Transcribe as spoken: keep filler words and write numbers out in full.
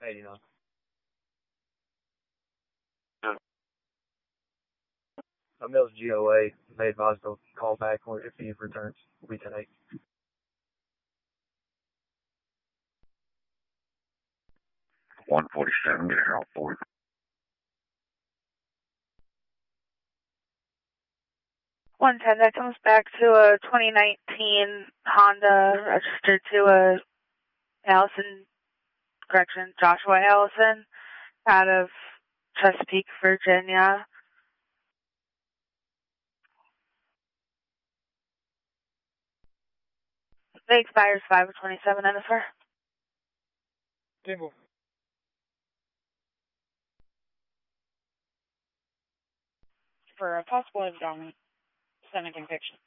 eighty-nine. Yeah. Uh, Mills G O A. They advised to call back or if he returns. Will be ten eight. one forty-seven, get her off board. one ten, that comes back to a twenty nineteen Honda registered to a Allison, correction, Joshua Allison out of Chesapeake, Virginia. They expires five of twenty-seven, Jennifer. Jingle. For a possible endowment, send a conviction.